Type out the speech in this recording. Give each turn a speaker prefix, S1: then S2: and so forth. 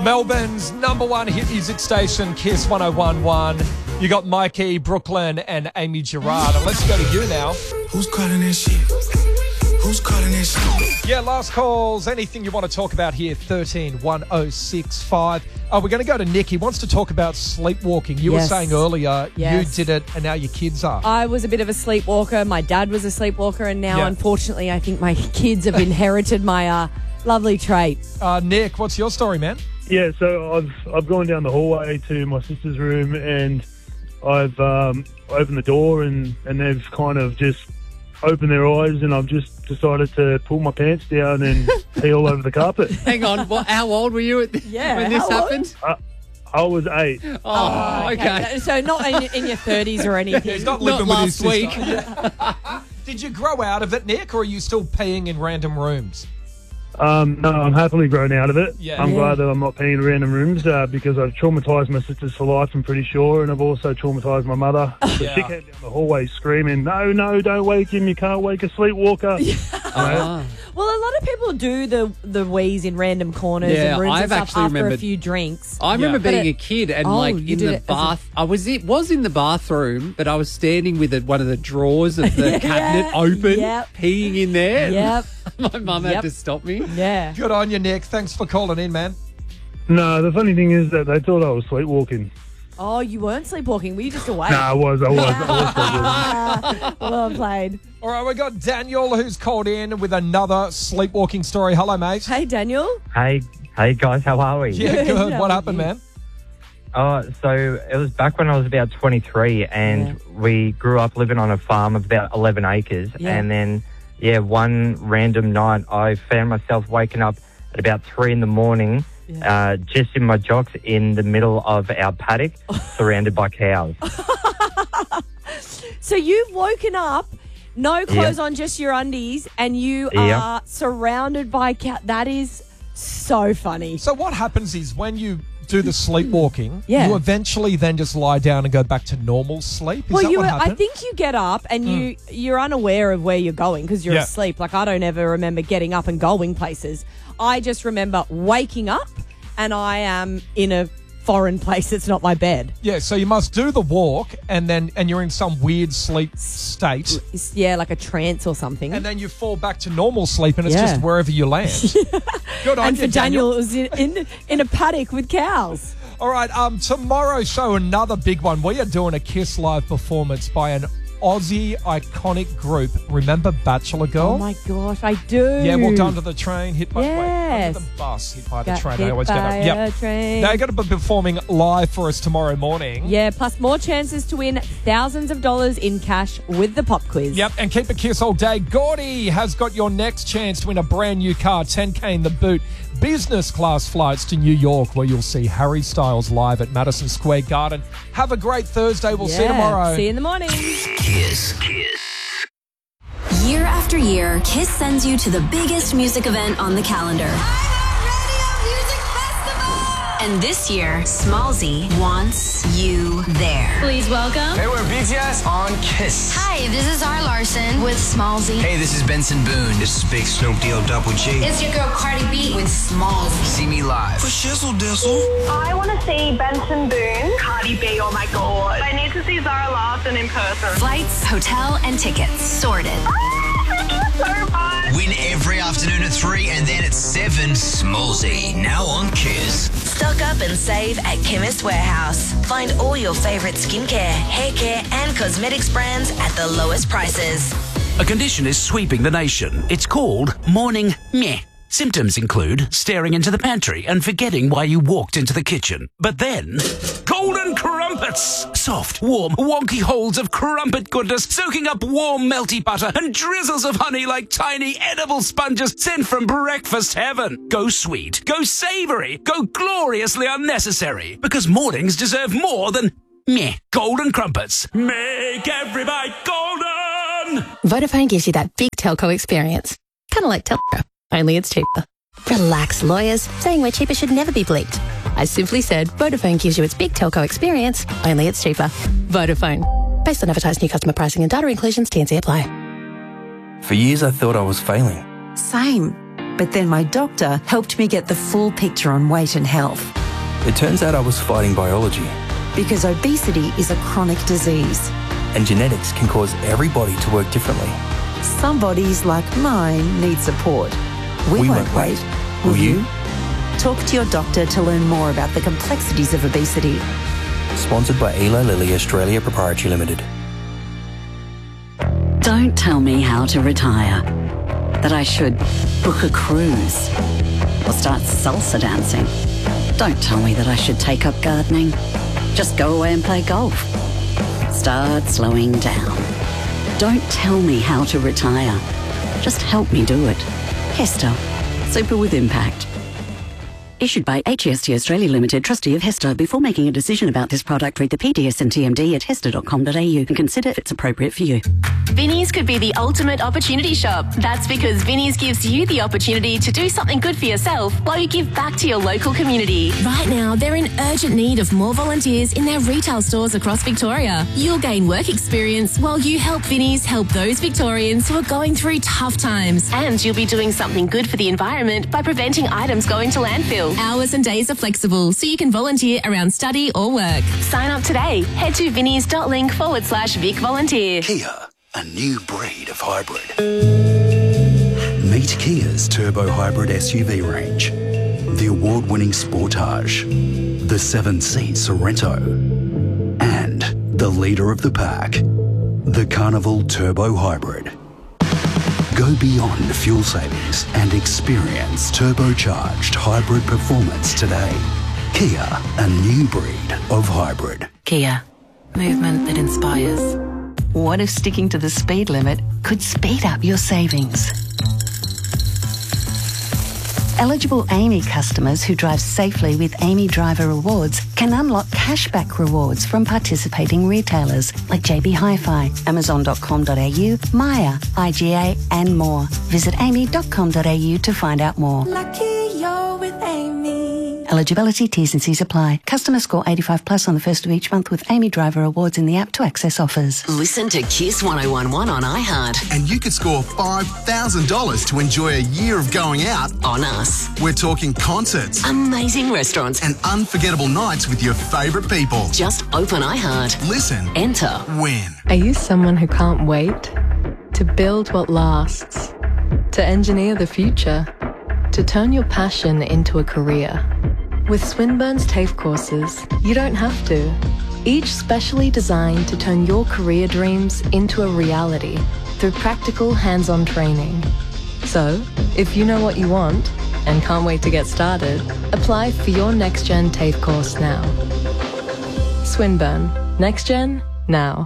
S1: Melbourne's number one hit music station, Kiss 101.1. You got Mikey, Brooklyn, and Amy Gerard. And let's go to you now.
S2: Who's calling that shit? Who's calling that shit?
S1: Yeah, last calls. Anything you want to talk about here, 131065. We're going to go to Nick. He wants to talk about sleepwalking. You were saying earlier you did it and now your kids are.
S3: I was a bit of a sleepwalker. My dad was a sleepwalker, and now, unfortunately, I think my kids have inherited my lovely trait.
S1: Nick, what's your story, man?
S4: Yeah, so I've gone down the hallway to my sister's room, and I've opened the door, and they've kind of just opened their eyes, and I've just decided to pull my pants down and pee all over the carpet.
S5: Hang on, how old were you when this happened?
S4: I was 8.
S5: Oh, okay.
S3: So not in your 30s or anything.
S1: He's not living
S5: Not
S1: with his
S5: last week.
S1: sister. Did you grow out of it, Nick, or are you still peeing in random rooms?
S4: No, I'm happily grown out of it.
S1: Yeah.
S4: I'm glad that I'm not peeing in random rooms because I've traumatised my sisters for life, I'm pretty sure, and I've also traumatised my mother. So she came down the hallway screaming, no, don't wake him, you can't wake a sleepwalker.
S3: Well, a lot of people do the wheeze in random corners and rooms and stuff after a few drinks.
S5: I remember being a kid and in the bath. I was in the bathroom, but I was standing with one of the drawers of the cabinet open, peeing in there.
S3: Yep.
S5: My mum had to stop me.
S3: Yeah.
S1: Good on you, Nick. Thanks for calling in, man.
S4: No, the funny thing is that they thought I was sleepwalking.
S3: Oh, you weren't sleepwalking. Were you just awake?
S4: No, I was.
S3: Well played.
S1: All right, we got Daniel who's called in with another sleepwalking story. Hello, mate.
S3: Hey, Daniel.
S6: Hey guys, how are we?
S1: Yeah, good. What happened, man?
S6: So it was back when I was about 23, and we grew up living on a farm of about 11 acres.
S3: Yeah.
S6: And then, one random night, I found myself waking up at about 3 in the morning, just in my jocks in the middle of our paddock, surrounded by cows.
S3: So you've woken up, no clothes on, just your undies, and you are surrounded by cows. That is so funny.
S1: So what happens is when you do the sleepwalking, you eventually then just lie down and go back to normal sleep? Is that what happens?
S3: I think you get up and you're unaware of where you're going because you're asleep. Like, I don't ever remember getting up and going places. I just remember waking up and I am in a foreign place. It's not my bed.
S1: Yeah, so you must do the walk and you're in some weird sleep state.
S3: Yeah, like a trance or something.
S1: And then you fall back to normal sleep and it's just wherever you land. Good on
S3: and
S1: you,
S3: for Daniel, it was in a paddock with cows.
S1: All right, tomorrow's show, another big one. We are doing a Kiss Live performance by an Aussie iconic group. Remember Bachelor Girl?
S3: Oh my gosh, I do.
S1: Yeah, walked under the train, hit by
S3: Yes.
S1: under the bus, hit by the
S3: Got
S1: train.
S3: hit
S1: I always
S3: by
S1: get that.
S3: a train.
S1: They're going to be performing live for us tomorrow morning.
S3: Yeah, plus more chances to win thousands of dollars in cash with the pop quiz.
S1: Yep, and keep a kiss all day. Gordy has got your next chance to win a brand new car, 10K in the boot. Business class flights to New York, where you'll see Harry Styles live at Madison Square Garden. Have a great Thursday. We'll see you tomorrow.
S3: See you in the morning.
S7: Kiss. Year after year, Kiss sends you to the biggest music event on the calendar. And this year, Smallzy wants you there.
S8: Please welcome.
S9: Hey, we're BTS on Kiss.
S8: Hi, this is R. Larson with Smallzy.
S9: Hey, this is Benson Boone.
S10: This is Big Snoop Double G.
S8: It's your girl Cardi B with Smallzy.
S9: See me live.
S10: For shizzle dizzle.
S11: I want to see Benson Boone. Cardi B, oh my God. I need to see Zara Larsson in person.
S7: Flights, hotel, and tickets sorted.
S11: Thank you so much.
S10: Win every afternoon at 3 and then at 7. Smallzy, now on Kiss.
S12: Stock up and save at Chemist Warehouse. Find all your favourite skincare, hair care and cosmetics brands at the lowest prices.
S13: A condition is sweeping the nation. It's called morning meh. Symptoms include staring into the pantry and forgetting why you walked into the kitchen. But then, golden crumpets! Soft, warm, wonky holes of crumpet goodness soaking up warm, melty butter and drizzles of honey like tiny edible sponges sent from breakfast heaven. Go sweet, go savoury, go gloriously unnecessary. Because mornings deserve more than meh. Golden crumpets. Make every bite golden!
S14: Vodafone gives you that big telco experience. Kind of like Telco. Only it's cheaper. Relax, lawyers. Saying we're cheaper should never be bleeped. I simply said Vodafone gives you its big telco experience, only it's cheaper. Vodafone. Based on advertised new customer pricing and data inclusions, T&C apply.
S15: For years I thought I was failing.
S16: Same.
S15: But then my doctor helped me get the full picture on weight and health.
S16: It turns out I was fighting biology.
S15: Because obesity is a chronic disease.
S16: And genetics can cause every body to work differently.
S15: Some bodies, like mine, need support. We won't wait. Will you? Talk to your doctor to learn more about the complexities of obesity.
S16: Sponsored by Eli Lilly Australia Proprietary Limited.
S17: Don't tell me how to retire. That I should book a cruise or start salsa dancing. Don't tell me that I should take up gardening. Just go away and play golf. Start slowing down. Don't tell me how to retire. Just help me do it. Hester. Super with impact. Issued by HEST Australia Limited, trustee of Hester. Before making a decision about this product, read the PDS and TMD at hester.com.au and consider if it's appropriate for you.
S18: Vinnie's could be the ultimate opportunity shop. That's because Vinnie's gives you the opportunity to do something good for yourself while you give back to your local community.
S19: Right now, they're in urgent need of more volunteers in their retail stores across Victoria. You'll gain work experience while you help Vinnie's help those Victorians who are going through tough times.
S18: And you'll be doing something good for the environment by preventing items going to landfill.
S19: Hours and days are flexible, so you can volunteer around study or work.
S18: Sign up today. Head to vinnies.link/Vic Volunteer.
S13: Kia, a new breed of hybrid. Meet Kia's turbo hybrid SUV range. The award-winning Sportage, the 7-seat Sorento, and the leader of the pack, the Carnival Turbo Hybrid. Go beyond fuel savings and experience turbocharged hybrid performance today. Kia, a new breed of hybrid.
S20: Kia, movement that inspires.
S12: What if sticking to the speed limit could speed up your savings? Eligible Amy customers who drive safely with Amy Driver Rewards can unlock cashback rewards from participating retailers like JB Hi-Fi, Amazon.com.au, Maya, IGA and more. Visit amy.com.au to find out more.
S19: Lucky you're with Amy.
S12: Eligibility, T's and C's apply. Customer score 85 plus on the first of each month with Amy Driver Awards in the app to access offers.
S21: Listen to Kiss 1011 on iHeart.
S22: And you could score $5,000 to enjoy a year of going out
S21: on us.
S22: We're talking concerts,
S21: amazing restaurants,
S22: and unforgettable nights with your favourite people.
S21: Just open iHeart.
S22: Listen.
S21: Enter.
S22: Win.
S23: Are you someone who can't wait? To build what lasts? To engineer the future? To turn your passion into a career? With Swinburne's TAFE courses, you don't have to. Each specially designed to turn your career dreams into a reality through practical hands-on training. So, if you know what you want and can't wait to get started, apply for your Next Gen TAFE course now. Swinburne. Next Gen, now.